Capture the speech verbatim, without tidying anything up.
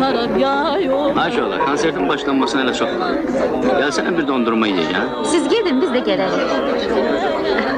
karar yağıyor. Maşallah, konsertin başlanmasına elə çox. Gelsene bir dondurma yiyeceğim. Siz gidin, biz de gelelim.